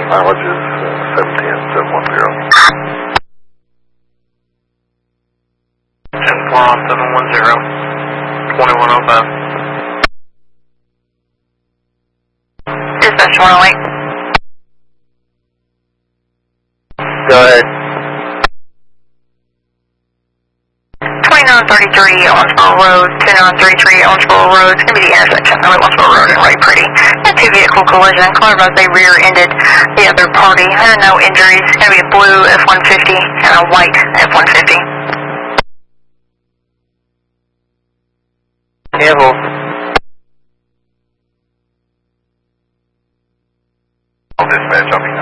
Mileage is 710-710. 10-4 on 710, 2105. Dispatch 108. Go ahead. 2933 Owensboro Road, 2933 Owensboro Road. It's going to be the intersection of Owensboro Road and Ray Pretty. A two-vehicle collision. Car about they rear-ended the other party. No injuries. It's going to be a blue F-150 and a white F-150. Careful. Dispatch, I'll be